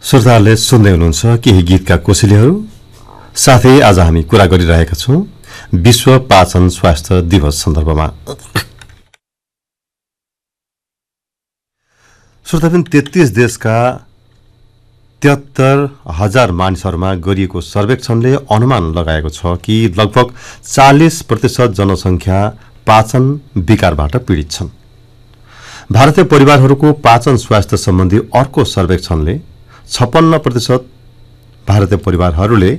श्रोताहरूले सुन्दै हुनुहुन्छ केही गीतका कोसेलीहरू। साथै आज हामी कुरा गरिरहेका छौं विश्व पाचन स्वास्थ्य दिवस सन्दर्भमा। श्रोताबिन 33 देशका 73,000 मानिसहरूमा गरिएको सर्वेक्षणले अनुमान लगाएको छ कि लगभग 40% जनसंख्या पाचन विकारबाट पीडित छन्। भारतीय परिवारहरूको पाचन स्वास्थ्य सम्बन्धी अर्को सर्वेक्षणले 56% भारतीय परिवारहरूले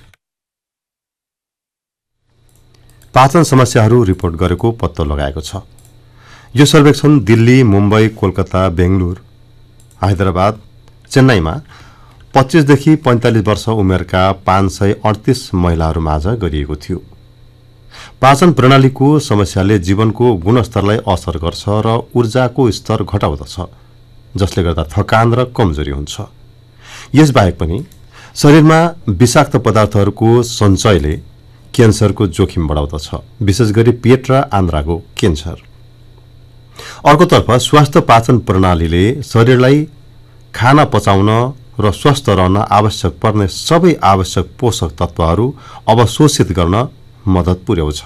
पाचन समस्याहरू रिपोर्ट गरेको पत्तो लगाएको छ। यो सर्वेक्षण दिल्ली, मुम्बई, कोलकाता, बेंगलुर, हैदराबाद, चेन्नईमा 25 देखि 45 वर्ष उमेरका 538 महिलाहरूमाझ गरिएको थियो। पाचन प्रणालीको समस्याले जीवनको गुणस्तरलाई असर गर्छ र ऊर्जाको स्तर घटाउँदछ, जसले गर्दा थकान र कमजोरी हुन्छ। यसबाहेक पनि शरीरमा विषाक्त पदार्थहरूको सञ्चयले क्यान्सरको जोखिम बढाउँदछ, विशेष गरी पेट र आन्द्राको क्यान्सर। अर्कोतर्फ स्वास्थ्य पाचन प्रणालीले शरीरलाई खाना पचाउन र स्वस्थ रहन आवश्यक पर्ने सबै आवश्यक पोषक तत्त्वहरू अवशोषित गर्न मद्दत पुर्याउँछ।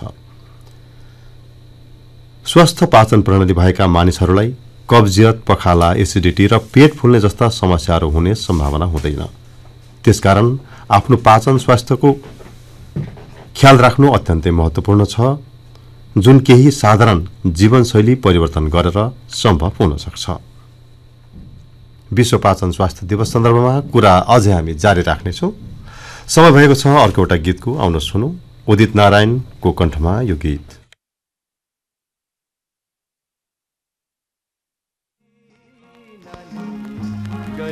स्वस्थ पाचन प्रणाली भएका मानिसहरूलाई कब्जियत, पखाला, एसिडिटी र पेट फुल्ने जस्ता समस्याहरू हुने सम्भावना हुँदैन। त्यसकारण आफ्नो पाचन स्वास्थ्यको ख्याल राख्नु अत्यन्तै महत्त्वपूर्ण छ, जुन केही साधारण जीवनशैली परिवर्तन गरेर सम्भव हुन सक्छ। विश्व पाचन स्वास्थ्य दिवस सन्दर्भमा कुरा अझै हामी जारी राख्नेछौँ। समय भएको छ अर्को एउटा गीतको। आउनुहोस् सुनौं उदित नारायणको कण्ठमा यो गीत।